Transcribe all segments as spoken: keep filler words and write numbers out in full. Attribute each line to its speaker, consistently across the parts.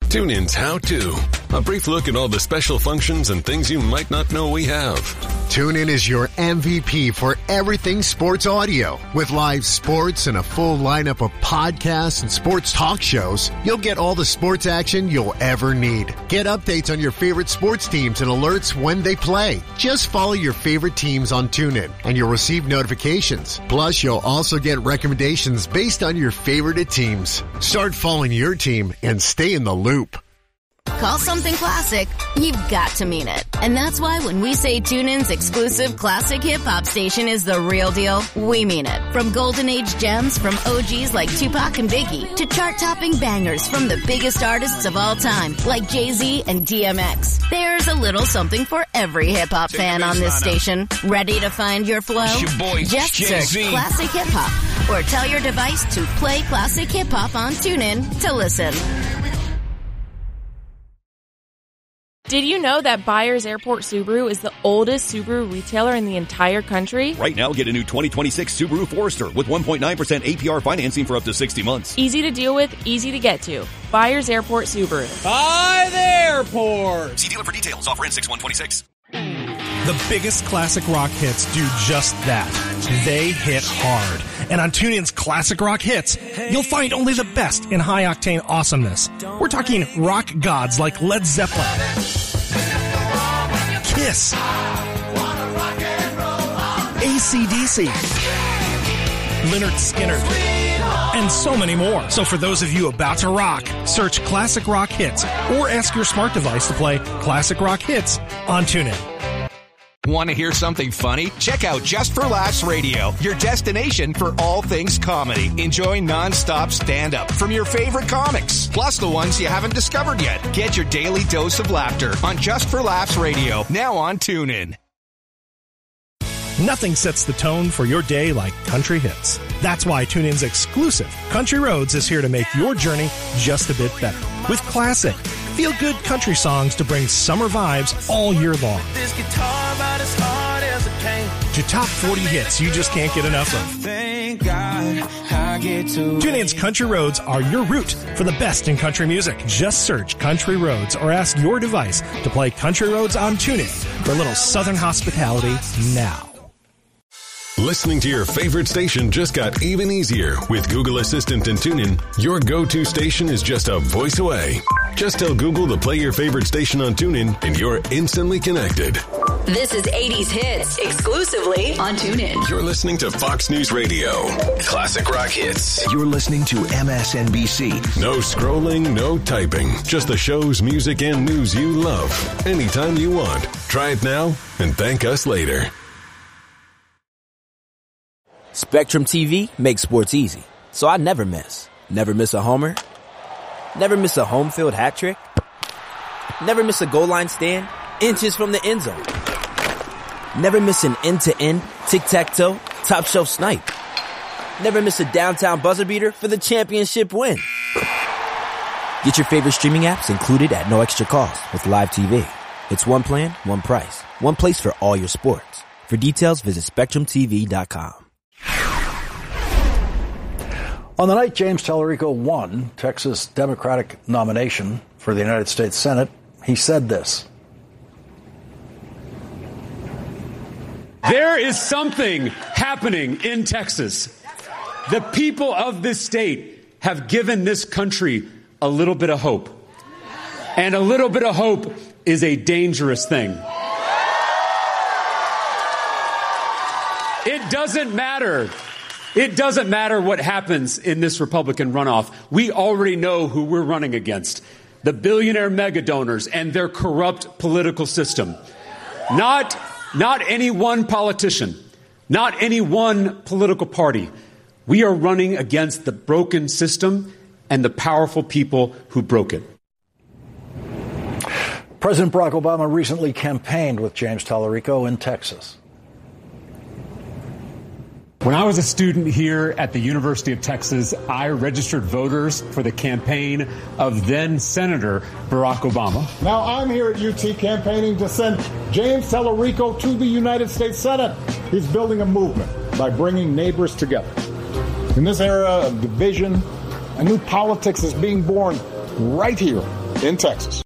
Speaker 1: TuneIn's How To. A brief look at all the special functions and things you might not know we have.
Speaker 2: TuneIn is your M V P for everything sports audio. With live sports and a full lineup of podcasts and sports talk shows, you'll get all the sports action you'll ever need. Get updates on your favorite sports teams and alerts when they play. Just follow your favorite teams on TuneIn, and you'll receive notifications. Plus, you'll also get recommendations based on your favorite teams. Start following your team and stay in the loop.
Speaker 3: Call something classic, you've got to mean it. And that's why when we say TuneIn's exclusive classic hip-hop station is the real deal, we mean it. From golden age gems from O Gs like Tupac and Biggie to chart-topping bangers from the biggest artists of all time like Jay-Z and D M X. There's a little something for every hip-hop fan on this station. Ready to find your flow?
Speaker 4: Your boy,
Speaker 3: Just
Speaker 4: Jay-Z.
Speaker 3: search Classic Hip-Hop or tell your device to play Classic Hip-Hop on TuneIn to listen.
Speaker 5: Did you know that Byers Airport Subaru is the oldest Subaru retailer in the entire country?
Speaker 6: Right now, get a new twenty twenty-six Subaru Forester with one point nine percent A P R financing for up to sixty months.
Speaker 5: Easy to deal with, easy to get to. Byers Airport Subaru.
Speaker 7: By the airport!
Speaker 6: See dealer for details. Offer in six one twenty-six.
Speaker 8: The biggest classic rock hits do just that. They hit hard. And on TuneIn's Classic Rock Hits, you'll find only the best in high-octane awesomeness. We're talking rock gods like Led Zeppelin, Kiss, A C D C, Lynyrd Skynyrd, and so many more. So for those of you about to rock, search Classic Rock Hits or ask your smart device to play Classic Rock Hits on TuneIn.
Speaker 4: Want to hear something funny? Check out Just for Laughs Radio, your destination for all things comedy. Enjoy non-stop stand-up from your favorite comics, plus the ones you haven't discovered yet. Get your daily dose of laughter on Just for Laughs Radio, now on TuneIn.
Speaker 8: Nothing sets the tone for your day like country hits. That's why TuneIn's exclusive Country Roads is here to make your journey just a bit better. With classic, feel-good country songs to bring summer vibes all year long.
Speaker 9: This guitar about as hard as it came.
Speaker 8: To top forty hits you just can't get enough of.
Speaker 9: Thank God I get to
Speaker 8: TuneIn's Country Roads are your route for the best in country music. Just search Country Roads or ask your device to play Country Roads on TuneIn for a little southern hospitality now.
Speaker 1: Listening to your favorite station just got even easier with Google Assistant and TuneIn. Your go-to station is just a voice away. Just tell Google to play your favorite station on TuneIn and you're instantly connected.
Speaker 10: This is eighties Hits, exclusively on TuneIn.
Speaker 1: You're listening to Fox News Radio. Classic Rock Hits.
Speaker 11: You're listening to M S N B C.
Speaker 1: No scrolling, no typing. Just the shows, music, and news you love. Anytime you want. Try it now and thank us later.
Speaker 12: Spectrum T V makes sports easy, so I never miss. Never miss a homer. Never miss a home field hat trick. Never miss a goal line stand. Inches from the end zone. Never miss an end-to-end, tic-tac-toe, top-shelf snipe. Never miss a downtown buzzer beater for the championship win. Get your favorite streaming apps included at no extra cost with Live T V. It's one plan, one price. One place for all your sports. For details, visit spectrum t v dot com.
Speaker 13: On the night James Tallarico won Texas Democratic nomination for the United States Senate, he said this.
Speaker 14: There is something happening in Texas. The people of this state have given this country a little bit of hope. And a little bit of hope is a dangerous thing. It doesn't matter. It doesn't matter what happens in this Republican runoff. We already know who we're running against. The billionaire mega donors and their corrupt political system. Not, not any one politician. Not any one political party. We are running against the broken system and the powerful people who broke it.
Speaker 13: President Barack Obama recently campaigned with James Tallarico in Texas.
Speaker 14: When I was a student here at the University of Texas, I registered voters for the campaign of then Senator Barack Obama.
Speaker 15: Now I'm here at U T campaigning to send James Tallarico to the United States Senate. He's building a movement by bringing neighbors together. In this era of division, a new politics is being born right here in Texas.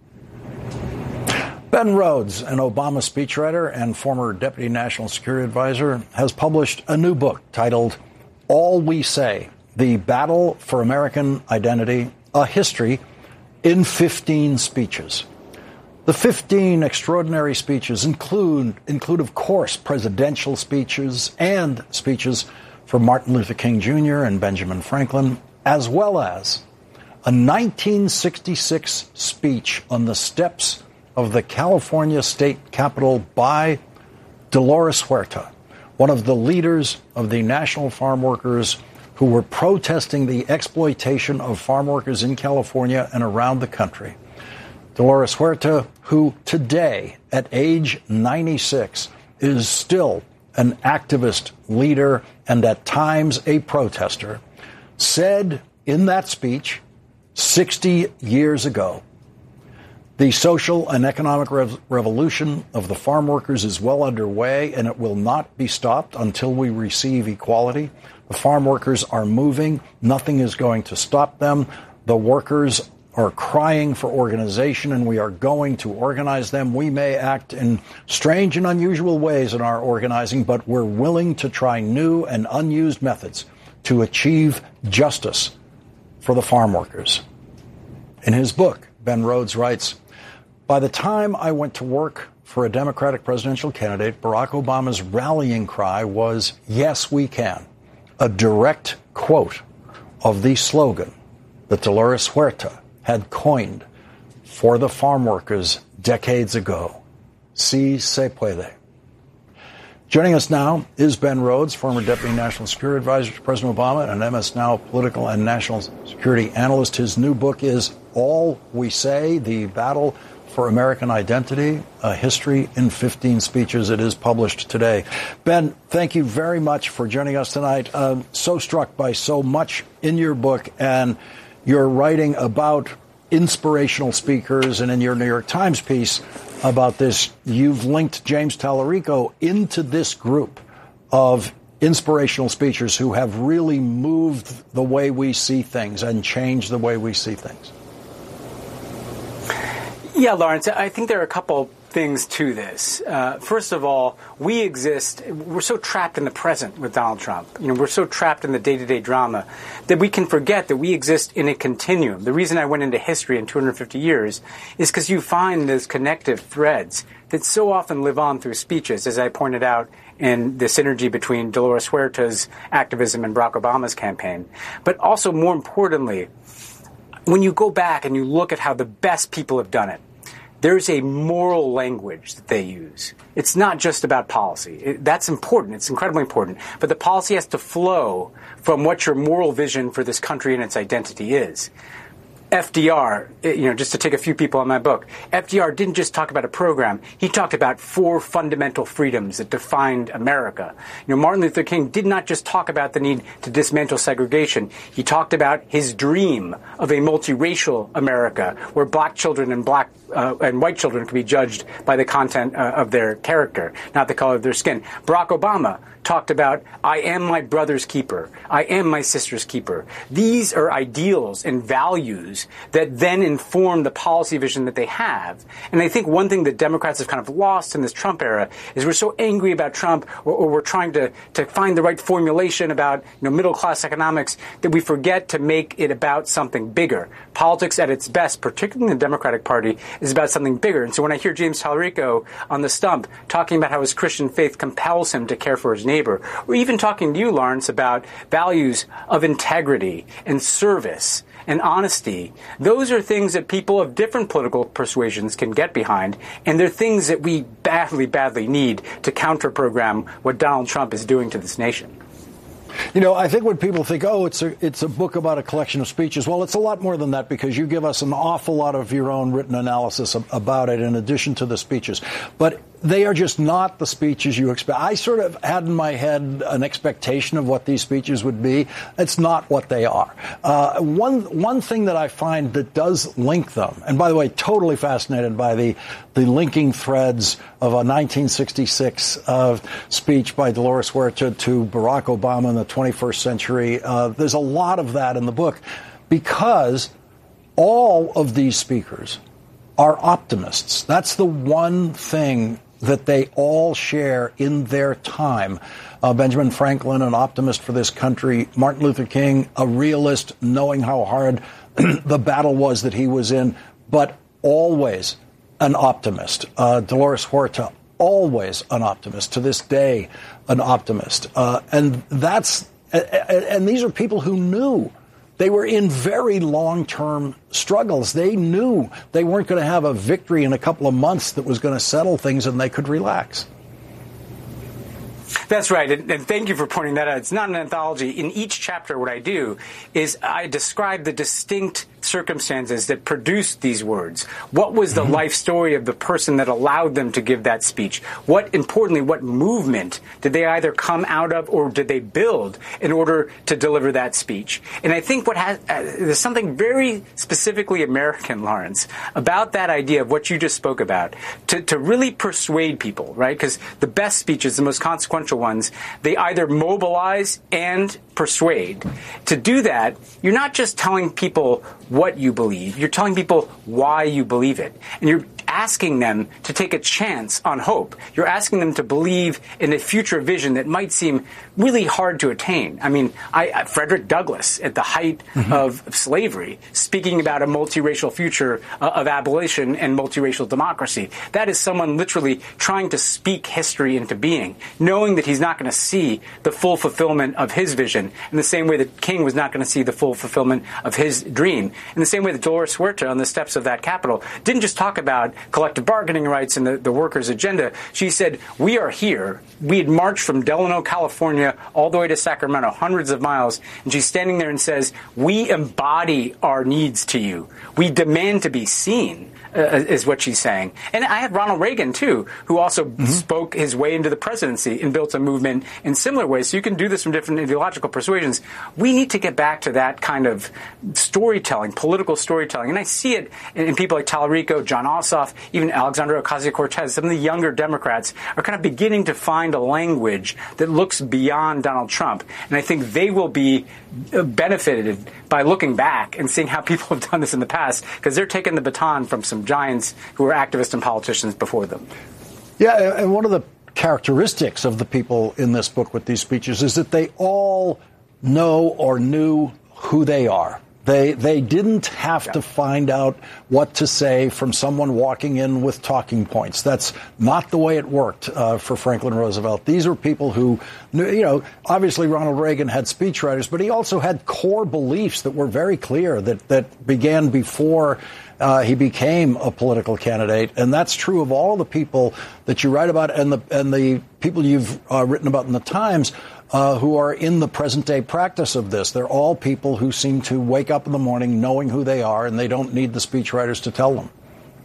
Speaker 13: Ben Rhodes, an Obama speechwriter and former Deputy National Security Advisor, has published a new book titled All We Say, The Battle for American Identity, A History in fifteen Speeches. The fifteen extraordinary speeches include, include, of course, presidential speeches and speeches from Martin Luther King Junior and Benjamin Franklin, as well as a nineteen sixty-six speech on the steps of the California State Capitol by Dolores Huerta, one of the leaders of the National Farm Workers who were protesting the exploitation of farm workers in California and around the country. Dolores Huerta, who today, at age ninety-six, is still an activist leader and at times a protester, said in that speech sixty years ago, "The social and economic rev- revolution of the farm workers is well underway, and it will not be stopped until we receive equality. The farm workers are moving. Nothing is going to stop them. The workers are crying for organization, and we are going to organize them. We may act in strange and unusual ways in our organizing, but we're willing to try new and unused methods to achieve justice for the farm workers." In his book, Ben Rhodes writes, "By the time I went to work for a Democratic presidential candidate, Barack Obama's rallying cry was, 'Yes, we can,' a direct quote of the slogan that Dolores Huerta had coined for the farm workers decades ago, 'Si se puede.'" Joining us now is Ben Rhodes, former Deputy National Security Advisor to President Obama and M S Now political and national security analyst. His new book is All We Say, The Battle for American Identity, A History in fifteen Speeches. It is published today. Ben, thank you very much for joining us tonight. I'm so struck by so much in your book and your writing about inspirational speakers, and in your New York Times piece about this, you've linked James Tallarico into this group of inspirational speakers who have really moved the way we see things and changed the way we see things.
Speaker 16: Yeah, Lawrence, I think there are a couple things to this. Uh, first of all, we exist, we're so trapped in the present with Donald Trump. You know, we're so trapped in the day-to-day drama that we can forget that we exist in a continuum. The reason I went into history in two hundred fifty years is because you find those connective threads that so often live on through speeches, as I pointed out in the synergy between Dolores Huerta's activism and Barack Obama's campaign. But also, more importantly, when you go back and you look at how the best people have done it, there's a moral language that they use. It's not just about policy. It, that's important. It's incredibly important. But the policy has to flow from what your moral vision for this country and its identity is. F D R, you know, just to take a few people on my book, F D R didn't just talk about a program. He talked about four fundamental freedoms that defined America. You know, Martin Luther King did not just talk about the need to dismantle segregation. He talked about his dream of a multiracial America where black children and black uh, and white children could be judged by the content uh, of their character, not the color of their skin. Barack Obama talked about, I am my brother's keeper. I am my sister's keeper. These are ideals and values that then inform the policy vision that they have. And I think one thing that Democrats have kind of lost in this Trump era is we're so angry about Trump, or, or we're trying to, to find the right formulation about, you know, middle-class economics, that we forget to make it about something bigger. Politics at its best, particularly in the Democratic Party, is about something bigger. And so when I hear James Tallarico on the stump talking about how his Christian faith compels him to care for his neighbor, or even talking to you, Lawrence, about values of integrity and service and honesty, those are things that people of different political persuasions can get behind, and they're things that we badly, badly need to counter-program what Donald Trump is doing to this nation.
Speaker 13: You know, I think when people think, oh, it's a it's a book about a collection of speeches, well, it's a lot more than that, because you give us an awful lot of your own written analysis about it in addition to the speeches. But they are just not the speeches you expect. I sort of had in my head an expectation of what these speeches would be. It's not what they are. Uh, one one thing that I find that does link them, and by the way, totally fascinated by the the linking threads of a nineteen sixty-six uh, speech by Dolores Huerta to Barack Obama in the twenty-first century. Uh, there's a lot of that in the book, because all of these speakers are optimists. That's the one thing that they all share in their time. Uh, Benjamin Franklin, an optimist for this country. Martin Luther King, a realist, knowing how hard the battle was that he was in, but always an optimist. Uh, Dolores Huerta, always an optimist. To this day, an optimist. Uh, and that's and these are people who knew they were in very long-term struggles. They knew they weren't going to have a victory in a couple of months that was going to settle things and they could relax.
Speaker 16: That's right, and, and thank you for pointing that out. It's not an anthology. In each chapter, what I do is I describe the distinct circumstances that produced these words. What was the mm-hmm. life story of the person that allowed them to give that speech? What, importantly, what movement did they either come out of or did they build in order to deliver that speech? And I think what has uh, there's something very specifically American, Lawrence, about that idea of what you just spoke about, to, to really persuade people, right? Because the best speeches, the most consequential ones, they either mobilize and persuade. To do that, you're not just telling people what you believe, you're telling people why you believe it. And you're asking them to take a chance on hope. You're asking them to believe in a future vision that might seem really hard to attain. I mean, I, Frederick Douglass, at the height mm-hmm. of, of slavery, speaking about a multiracial future uh, of abolition and multiracial democracy. That is someone literally trying to speak history into being, knowing that he's not going to see the full fulfillment of his vision in the same way that King was not going to see the full fulfillment of his dream. In the same way that Dolores Huerta, on the steps of that Capitol, didn't just talk about collective bargaining rights and the, the workers' agenda. She said, we are here. We had marched from Delano, California, all the way to Sacramento, hundreds of miles. And she's standing there and says, we embody our needs to you. We demand to be seen. Uh, is what she's saying. And I have Ronald Reagan, too, who also mm-hmm. spoke his way into the presidency and built a movement in similar ways. So you can do this from different ideological persuasions. We need to get back to that kind of storytelling, political storytelling. And I see it in, in people like Tallarico, John Ossoff, even Alexandria Ocasio-Cortez. Some of the younger Democrats are kind of beginning to find a language that looks beyond Donald Trump. And I think they will be benefited by looking back and seeing how people have done this in the past, because they're taking the baton from some giants who were activists and politicians before them.
Speaker 13: Yeah, and one of the characteristics of the people in this book with these speeches is that they all know or knew who they are. They they didn't have yeah. to find out what to say from someone walking in with talking points. That's not the way it worked uh, for Franklin Roosevelt. These were people who knew, you know, obviously Ronald Reagan had speechwriters, but he also had core beliefs that were very clear that, that began before uh, he became a political candidate. And that's true of all the people that you write about and the, and the people you've uh, written about in the Times. Uh, who are in the present-day practice of this. They're all people who seem to wake up in the morning knowing who they are, and they don't need the speechwriters to tell them.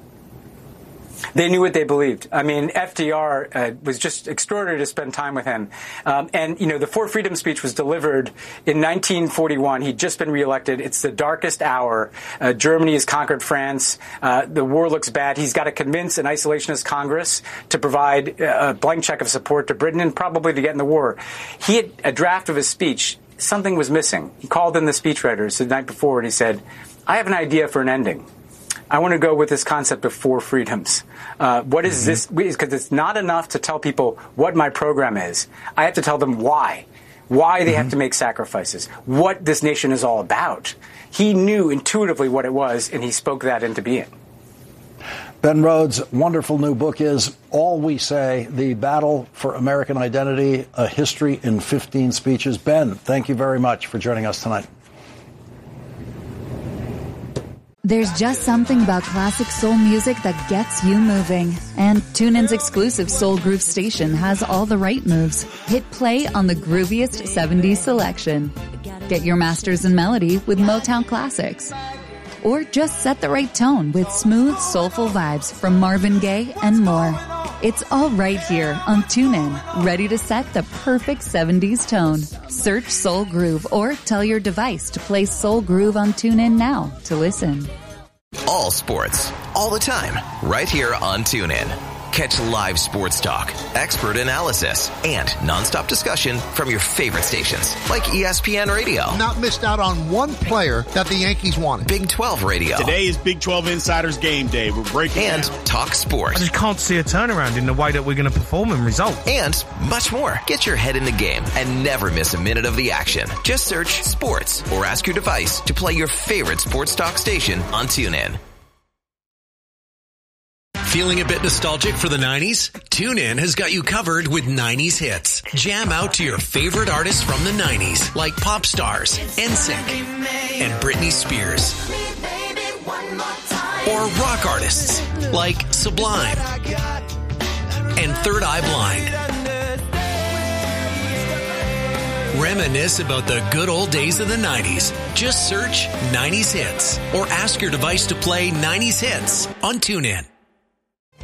Speaker 16: They knew what they believed. I mean, F D R uh, was just extraordinary to spend time with him. Um, and, you know, the For Freedom speech was delivered in nineteen forty-one. He'd just been reelected. It's the darkest hour. Uh, Germany has conquered France. Uh, the war looks bad. He's got to convince an isolationist Congress to provide a blank check of support to Britain and probably to get in the war. He had a draft of his speech. Something was missing. He called in the speechwriters the night before and he said, I have an idea for an ending. I want to go with this concept of four freedoms. Uh, what is mm-hmm. this? Because it's not enough to tell people what my program is. I have to tell them why. Why they mm-hmm. have to make sacrifices. What this nation is all about. He knew intuitively what it was, and he spoke that into being.
Speaker 13: Ben Rhodes' wonderful new book is All We Say, The Battle for American Identity, A History in fifteen Speeches. Ben, thank you very much for joining us tonight.
Speaker 17: There's just something about classic soul music that gets you moving. And TuneIn's exclusive Soul Groove station has all the right moves. Hit play on the grooviest seventies selection. Get your masters in melody with Motown classics. Or just set the right tone with smooth, soulful vibes from Marvin Gaye and more. It's all right here on TuneIn, ready to set the perfect seventies tone. Search Soul Groove or tell your device to play Soul Groove on TuneIn now to listen.
Speaker 18: All sports, all the time, right here on TuneIn. Catch live sports talk, expert analysis, and nonstop discussion from your favorite stations like E S P N Radio.
Speaker 19: Not missed out on one player that the Yankees wanted.
Speaker 18: Big twelve Radio.
Speaker 20: Today is Big twelve Insiders Game Day. We're breaking
Speaker 18: And
Speaker 20: down.
Speaker 18: Talk Sports.
Speaker 21: I just can't see a turnaround in the way that we're going to perform and result.
Speaker 18: And much more. Get your head in the game and never miss a minute of the action. Just search Sports or ask your device to play your favorite sports talk station on TuneIn.
Speaker 22: Feeling a bit nostalgic for the nineties? TuneIn has got you covered with nineties hits. Jam out to your favorite artists from the nineties, like Pop Stars, N Sync, and Britney Spears. Or rock artists, like Sublime and Third Eye Blind. Reminisce about the good old days of the nineties. Just search nineties hits or ask your device to play nineties hits on TuneIn.